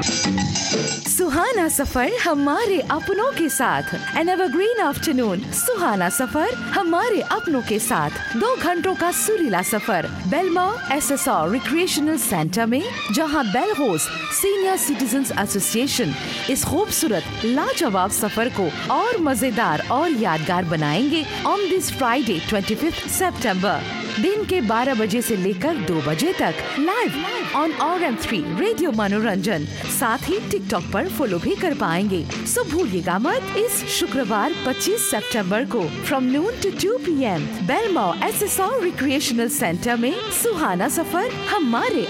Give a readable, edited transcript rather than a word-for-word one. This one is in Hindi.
सुहाना सफर हमारे अपनों के साथ। N evergreen afternoon. सुहाना सफर हमारे अपनों के साथ। 2 घंटों का सुरीला सफर बेलमा SSR रिक्रिएशनल सेंटर में, जहां bell host senior citizens association इस खूबसूरत लाजवाब सफर को और मजेदार और यादगार बनाएंगे ऑन दिस फ्राइडे 25 सितंबर, दिन के 12 बजे से लेकर 2 बजे तक लाइव ऑन RM3 रेडियो मनोरंजन। साथ ही टिकटॉक पर फॉलो भी कर पाएंगे। सो भूलिएगा मत, इस शुक्रवार 25 सितंबर को from noon to 2 PM बेलमाउ SSR recreational centre में सुहाना सफर हमारे